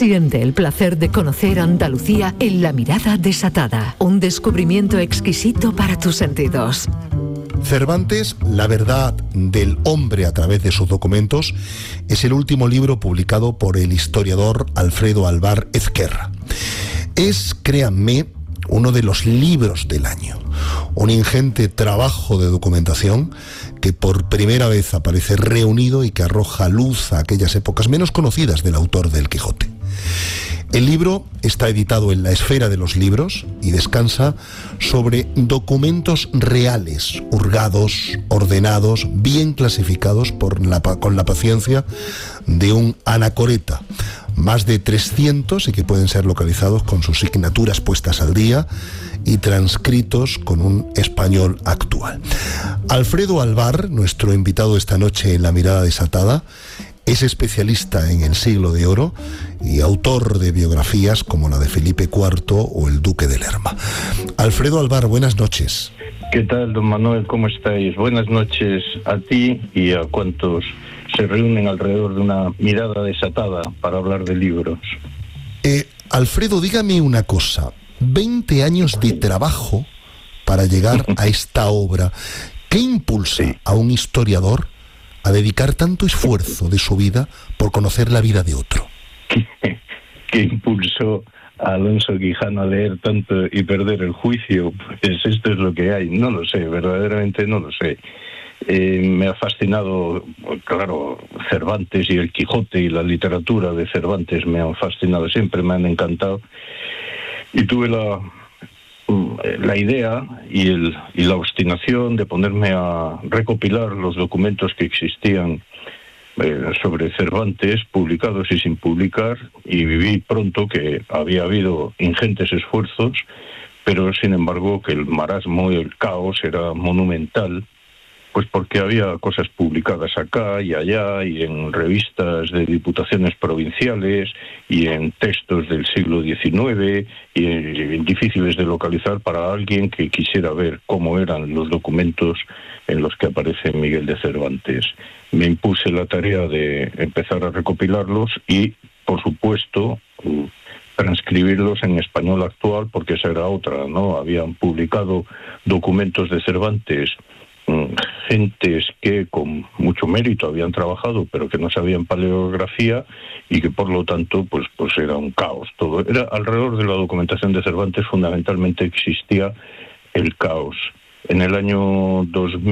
Siente el placer de conocer Andalucía en La Mirada Desatada, un descubrimiento exquisito para tus sentidos. Cervantes, la verdad del hombre a través de sus documentos, es el último libro publicado por el historiador Alfredo Alvar Ezquerra. Es, créanme, uno de los libros del año, un ingente trabajo de documentación que por primera vez aparece reunido y que arroja luz a aquellas épocas menos conocidas del autor del Quijote. El libro está editado en La Esfera de los Libros y descansa sobre documentos reales, hurgados, ordenados, bien clasificados con la paciencia de un anacoreta. Más de 300 y que pueden ser localizados con sus signaturas puestas al día y transcritos con un español actual. Alfredo Alvar, nuestro invitado esta noche en La Mirada Desatada, es especialista en el Siglo de Oro y autor de biografías como la de Felipe IV o el Duque de Lerma. Alfredo Alvar, buenas noches. ¿Qué tal, don Manuel? ¿Cómo estáis? Buenas noches a ti y a cuantos se reúnen alrededor de una mirada desatada para hablar de libros. Alfredo, dígame una cosa. 20 años de trabajo para llegar a esta obra. ¿Qué impulsa a un historiador a dedicar tanto esfuerzo de su vida por conocer la vida de otro? ¿Qué impulsó a Alonso Quijano a leer tanto y perder el juicio? Pues esto es lo que hay. No lo sé, verdaderamente no lo sé. Me ha fascinado, claro, Cervantes y el Quijote y la literatura de Cervantes me han fascinado, siempre me han encantado. Y tuve la idea y la obstinación de ponerme a recopilar los documentos que existían sobre Cervantes, publicados y sin publicar, y viví pronto que había habido ingentes esfuerzos, pero sin embargo que el marasmo y el caos era monumental, pues porque había cosas publicadas acá y allá, y en revistas de diputaciones provinciales, y en textos del siglo XIX, y difíciles de localizar para alguien que quisiera ver cómo eran los documentos en los que aparece Miguel de Cervantes. Me impuse la tarea de empezar a recopilarlos y, por supuesto, transcribirlos en español actual, porque esa era otra, ¿no? Habían publicado documentos de Cervantes gentes que con mucho mérito habían trabajado pero que no sabían paleografía y que por lo tanto pues era un caos todo. Era alrededor de la documentación de Cervantes fundamentalmente existía el caos. En el año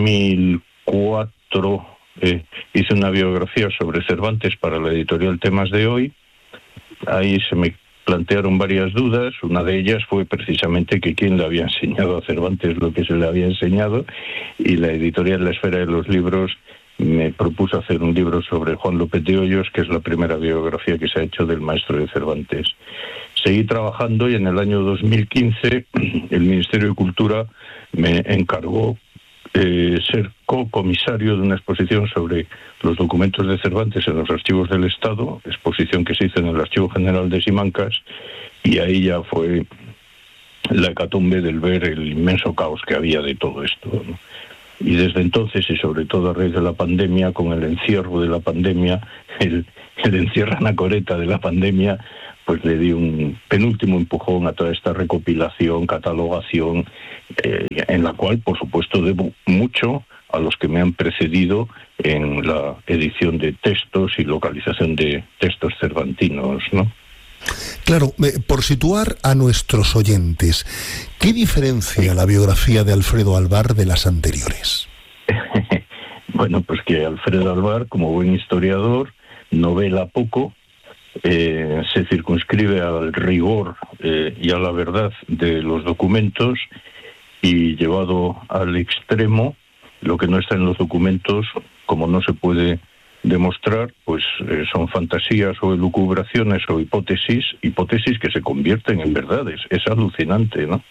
2004 hice una biografía sobre Cervantes para la editorial Temas de Hoy. Ahí se me plantearon varias dudas. Una de ellas fue precisamente que quién le había enseñado a Cervantes lo que se le había enseñado, y la editorial La Esfera de los Libros me propuso hacer un libro sobre Juan López de Hoyos, que es la primera biografía que se ha hecho del maestro de Cervantes. Seguí trabajando y en el año 2015 el Ministerio de Cultura me encargó ser co-comisario de una exposición sobre los documentos de Cervantes en los archivos del Estado, exposición que se hizo en el Archivo General de Simancas, y ahí ya fue la hecatombe del ver el inmenso caos que había de todo esto, ¿no? Y desde entonces, y sobre todo a raíz de la pandemia, con el encierro de la pandemia, el encierro anacoreta de la pandemia, pues le di un penúltimo empujón a toda esta recopilación, catalogación, en la cual, por supuesto, debo mucho a los que me han precedido en la edición de textos y localización de textos cervantinos, ¿no? Claro, por situar a nuestros oyentes, ¿qué diferencia la biografía de Alfredo Alvar de las anteriores? Bueno, pues que Alfredo Alvar, como buen historiador, novela poco, se circunscribe al rigor y a la verdad de los documentos, y llevado al extremo, lo que no está en los documentos, como no se puede demostrar, pues son fantasías o elucubraciones o hipótesis que se convierten en verdades. Es alucinante, ¿no?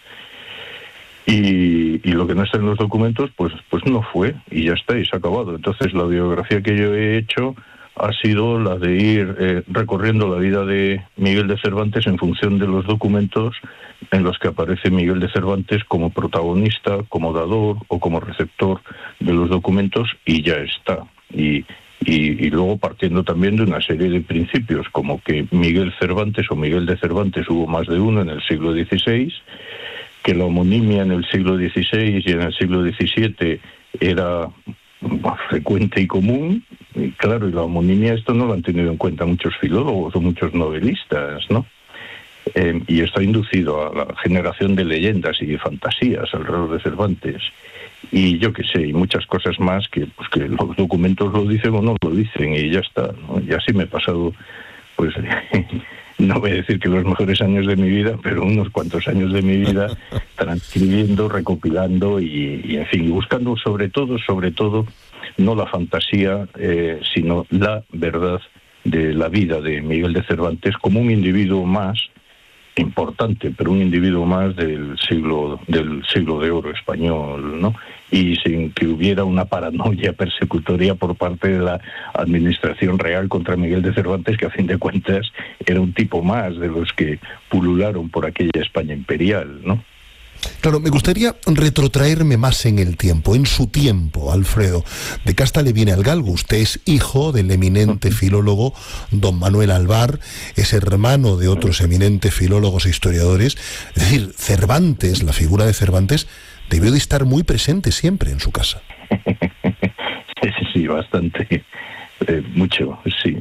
Y lo que no está en los documentos, pues no fue, y ya está, y se ha acabado. Entonces la biografía que yo he hecho ha sido la de ir recorriendo la vida de Miguel de Cervantes en función de los documentos en los que aparece Miguel de Cervantes como protagonista, como dador o como receptor de los documentos, y ya está. Y y luego partiendo también de una serie de principios, como que Miguel Cervantes o Miguel de Cervantes hubo más de uno en el siglo XVI, que la homonimia en el siglo XVI y en el siglo XVII era frecuente y común, y claro, y la homonimia esto no lo han tenido en cuenta muchos filólogos o muchos novelistas, ¿no? Y esto ha inducido a la generación de leyendas y de fantasías alrededor de Cervantes, y yo qué sé, y muchas cosas más que los documentos lo dicen o no lo dicen, y ya está, ¿no? Y así me he pasado, pues no voy a decir que los mejores años de mi vida, pero unos cuantos años de mi vida transcribiendo, recopilando y en fin, buscando sobre todo, no la fantasía, sino la verdad de la vida de Miguel de Cervantes como un individuo más importante, pero un individuo más del siglo de oro español, ¿no? Y sin que hubiera una paranoia persecutoria por parte de la administración real contra Miguel de Cervantes, que a fin de cuentas era un tipo más de los que pulularon por aquella España imperial, ¿no? Claro, me gustaría retrotraerme más en el tiempo, en su tiempo, Alfredo. De casta le viene al galgo. Usted es hijo del eminente filólogo don Manuel Alvar, es hermano de otros eminentes filólogos e historiadores. Es decir, Cervantes, la figura de Cervantes, debió de estar muy presente siempre en su casa. Sí, bastante. Mucho.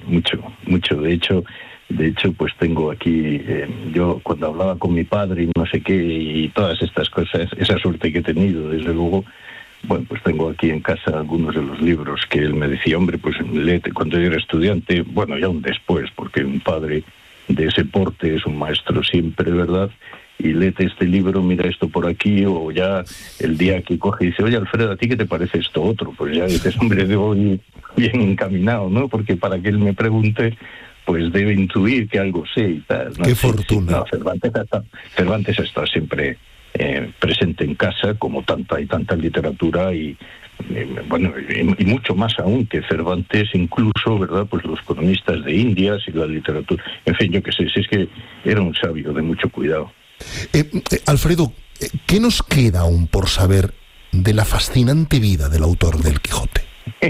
De hecho, pues tengo aquí, yo cuando hablaba con mi padre y no sé qué, y todas estas cosas, esa suerte que he tenido, desde luego, bueno, pues tengo aquí en casa algunos de los libros que él me decía, hombre, pues léete cuando yo era estudiante, bueno, ya aún después, porque un padre de ese porte es un maestro siempre, ¿verdad? Y léete este libro, mira esto por aquí, o ya el día que coge y dice, oye, Alfredo, ¿a ti qué te parece esto otro? Pues ya dices, hombre, debo ir bien encaminado, ¿no? Porque para que él me pregunte, pues debe intuir que algo sé y tal, ¿no? ¡Qué fortuna! Sí, no, Cervantes está siempre presente en casa, como tanta literatura y mucho más aún que Cervantes, incluso, ¿verdad? Pues los cronistas de Indias y la literatura. En fin, yo qué sé, si es que era un sabio de mucho cuidado. Alfredo, ¿qué nos queda aún por saber de la fascinante vida del autor del Quijote?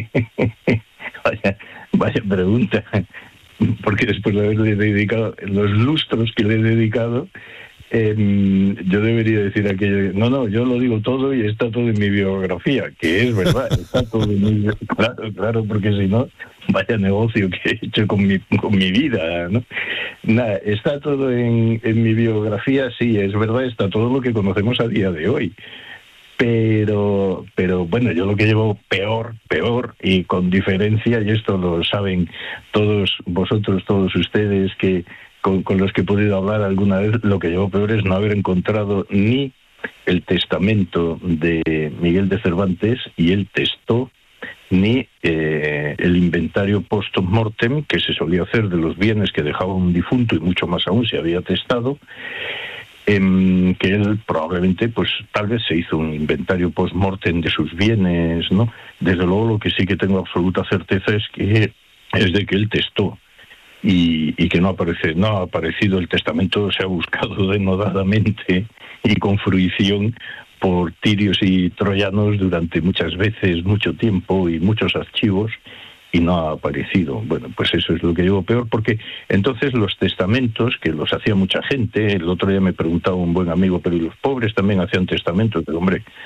Vaya pregunta. Porque después de haberle dedicado los lustros que le he dedicado, yo debería decir aquello, no, yo lo digo todo y está todo en mi biografía, que es verdad, está todo en mi biografía, claro, porque si no, vaya negocio que he hecho con mi vida, ¿no? Nada, está todo en mi biografía, sí, es verdad, está todo lo que conocemos a día de hoy. Pero bueno, yo lo que llevo peor, y con diferencia, y esto lo saben todos vosotros, todos ustedes que con los que he podido hablar alguna vez, lo que llevo peor es no haber encontrado ni el testamento de Miguel de Cervantes, y él testó, ni el inventario post-mortem que se solía hacer de los bienes que dejaba un difunto, y mucho más aún si había testado, que él probablemente, pues tal vez se hizo un inventario post-mortem de sus bienes, ¿no? Desde luego lo que sí que tengo absoluta certeza es de que él testó y que no ha aparecido el testamento, se ha buscado denodadamente y con fruición por tirios y troyanos durante muchas veces, mucho tiempo y muchos archivos, y no ha aparecido. Bueno, pues eso es lo que llevo peor, porque entonces los testamentos, que los hacía mucha gente, el otro día me preguntaba un buen amigo, pero ¿y los pobres también hacían testamentos? Pero hombre,